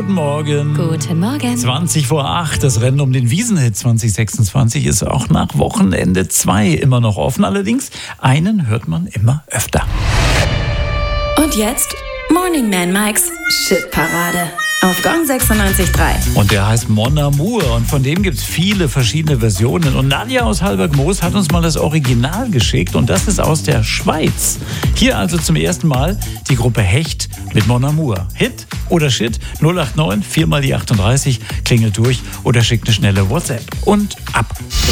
guten Morgen. Guten Morgen. 20 vor 8, das Rennen um den Wiesenhit 2026 ist auch nach Wochenende 2 immer noch offen. Allerdings, einen hört man immer öfter. Und jetzt Morning Man Mikes Shitparade auf Gong 96.3. Und der heißt Mon Amour und von dem gibt es viele verschiedene Versionen. Und Nadja aus Halberg-Moos hat uns mal das Original geschickt und das ist aus der Schweiz. Hier also zum ersten Mal die Gruppe Hecht mit Mon Amour. Hit oder Shit? 089 4 mal die 38, klingelt durch oder schickt eine schnelle WhatsApp und ab.